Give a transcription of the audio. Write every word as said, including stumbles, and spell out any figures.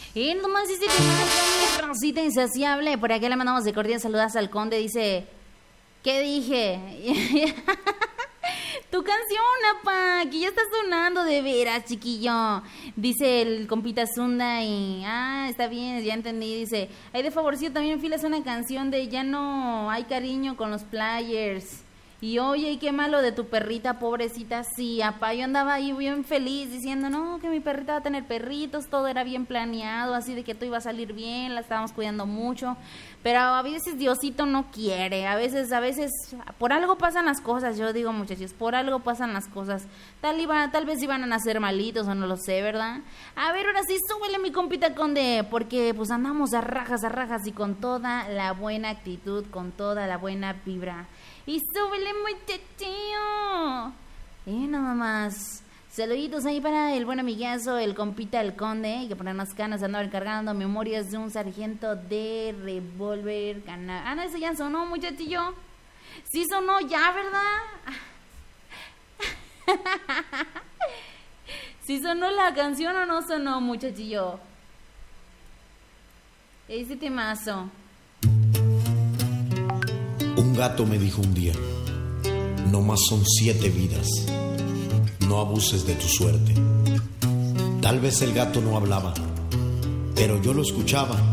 Y nomás dice que Rosita Insaciable. Por aquí le mandamos de cordial saludos al Conde. Dice, ¿qué dije? Tu canción, apa, que ya está sonando de veras, chiquillo. Dice el compita Zunda y... Ah, está bien, ya entendí. Dice, ay, de favorcito también filas una canción de Ya no hay cariño con los players. Y oye, qué malo de tu perrita, pobrecita. Sí, apá, yo andaba ahí bien feliz diciendo, no, que mi perrita va a tener perritos, todo era bien planeado, así de que todo iba a salir bien, la estábamos cuidando mucho. Pero a veces Diosito no quiere, a veces, a veces, por algo pasan las cosas, yo digo, muchachos, por algo pasan las cosas. Tal, iba, tal vez iban a nacer malitos o no lo sé, ¿verdad? A ver, ahora sí, súbele mi compita Conde, porque pues andamos a rajas, a rajas y con toda la buena actitud, con toda la buena vibra. Y súbele muchachillo. Y nada más. Saluditos ahí para el buen amigazo, el compita el Conde. Hay que ponernos canas, andar cargando memorias de un sargento de revólver. Cana- ah, no, eso ya sonó, muchachillo. Sí sonó ya, ¿verdad? ¿Sí sonó la canción o no sonó, muchachillo? Ese temazo. Un gato me dijo un día, no más son siete vidas, no abuses de tu suerte. Tal vez el gato no hablaba, pero yo lo escuchaba